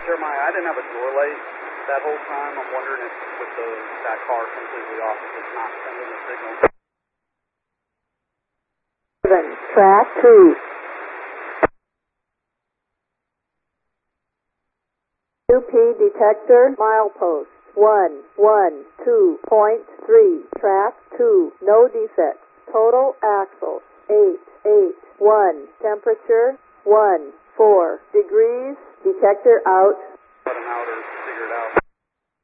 Jeremiah, I didn't have a door light that whole time. I'm wondering if with that car completely off, if it's not sending the signal. Track 2. UP detector milepost 112.3. Track 2. No defects. Total axles 881. Temperature 14 degrees. Detector out.